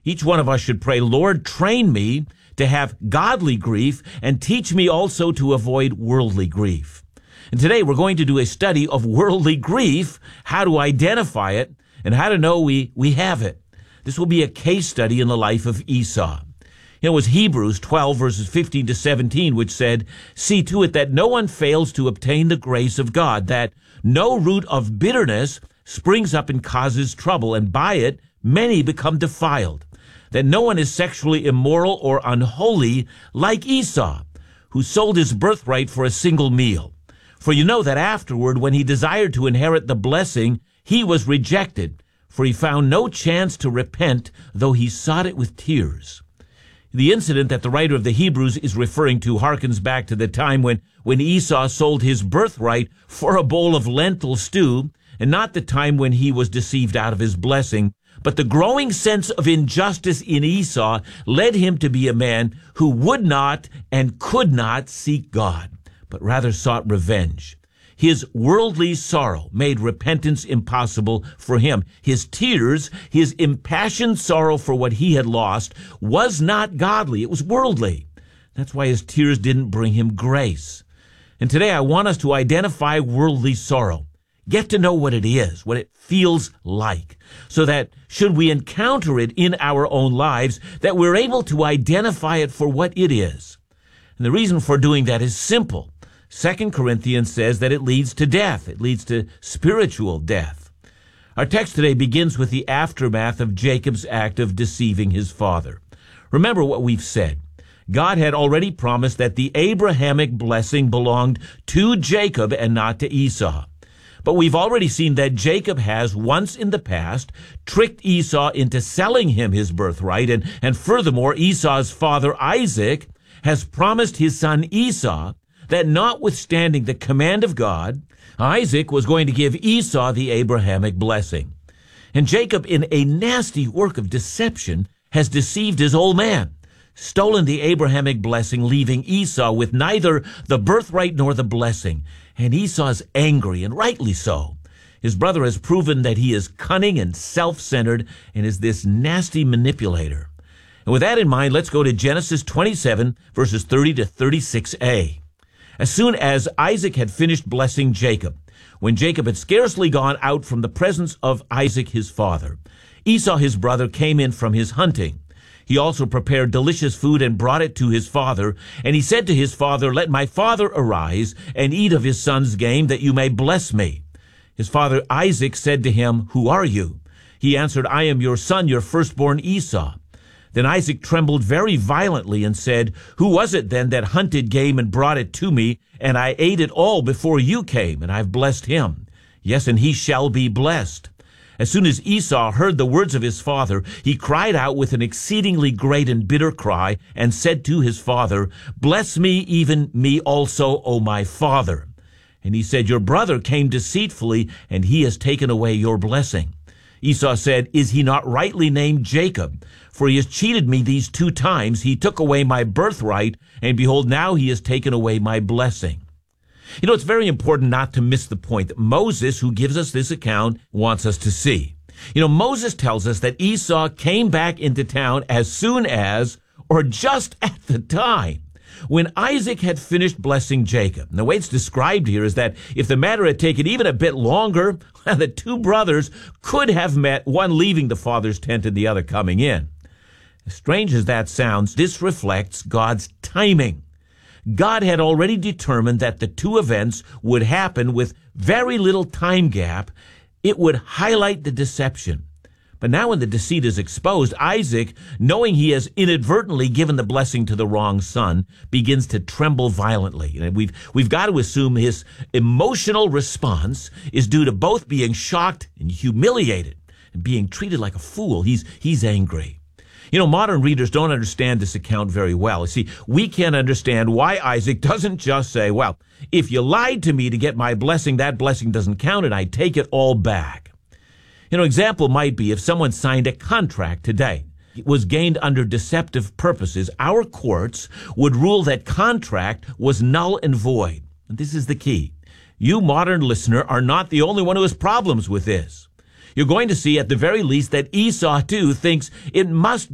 Each one of us should pray, Lord, train me to have godly grief and teach me also to avoid worldly grief. And today we're going to do a study of worldly grief, how to identify it, and how to know we have it. This will be a case study in the life of Esau. It was Hebrews 12, verses 15 to 17, which said, "See to it that no one fails to obtain the grace of God, that no root of bitterness springs up and causes trouble, and by it many become defiled. That no one is sexually immoral or unholy like Esau, who sold his birthright for a single meal. For you know that afterward, when he desired to inherit the blessing, he was rejected, for he found no chance to repent, though he sought it with tears." The incident that the writer of the Hebrews is referring to harkens back to the time when Esau sold his birthright for a bowl of lentil stew, and not the time when he was deceived out of his blessing. But the growing sense of injustice in Esau led him to be a man who would not and could not seek God, but rather sought revenge. His worldly sorrow made repentance impossible for him. His tears, his impassioned sorrow for what he had lost, was not godly. It was worldly. That's why his tears didn't bring him grace. And today I want us to identify worldly sorrow. Get to know what it is, what it feels like, so that should we encounter it in our own lives, that we're able to identify it for what it is. And the reason for doing that is simple. 2 Corinthians says that it leads to death. It leads to spiritual death. Our text today begins with the aftermath of Jacob's act of deceiving his father. Remember what we've said. God had already promised that the Abrahamic blessing belonged to Jacob and not to Esau. But we've already seen that Jacob has, once in the past, tricked Esau into selling him his birthright, and furthermore, Esau's father Isaac has promised his son Esau that notwithstanding the command of God, Isaac was going to give Esau the Abrahamic blessing. And Jacob, in a nasty work of deception, has deceived his old man, stolen the Abrahamic blessing, leaving Esau with neither the birthright nor the blessing. And Esau's angry, and rightly so. His brother has proven that he is cunning and self-centered and is this nasty manipulator. And with that in mind, let's go to Genesis 27, verses 30 to 36a. As soon as Isaac had finished blessing Jacob, when Jacob had scarcely gone out from the presence of Isaac his father, Esau his brother came in from his hunting. He also prepared delicious food and brought it to his father. And he said to his father, "Let my father arise and eat of his son's game, that you may bless me." His father Isaac said to him, "Who are you?" He answered, "I am your son, your firstborn Esau." Then Isaac trembled very violently and said, "Who was it then that hunted game and brought it to me? And I ate it all before you came, and I've blessed him. Yes, and he shall be blessed." As soon as Esau heard the words of his father, he cried out with an exceedingly great and bitter cry, and said to his father, "Bless me, even me also, O my father." And he said, "Your brother came deceitfully, and he has taken away your blessing." Esau said, "Is he not rightly named Jacob? For he has cheated me these 2 times. He took away my birthright, and behold, now he has taken away my blessing." You know, it's very important not to miss the point that Moses, who gives us this account, wants us to see. You know, Moses tells us that Esau came back into town as soon as, or just at the time, when Isaac had finished blessing Jacob. And the way it's described here is that if the matter had taken even a bit longer, the 2 brothers could have met, one leaving the father's tent and the other coming in. As strange as that sounds, this reflects God's timing. God had already determined that the 2 events would happen with very little time gap. It would highlight the deception. But now when the deceit is exposed, Isaac, knowing he has inadvertently given the blessing to the wrong son, begins to tremble violently. And we've got to assume his emotional response is due to both being shocked and humiliated and being treated like a fool. He's angry. You know, modern readers don't understand this account very well. You see, we can't understand why Isaac doesn't just say, "Well, if you lied to me to get my blessing, that blessing doesn't count, and I take it all back." You know, example might be if someone signed a contract today. It was gained under deceptive purposes. Our courts would rule that contract was null and void. And this is the key. You, modern listener, are not the only one who has problems with this. You're going to see at the very least that Esau, too, thinks it must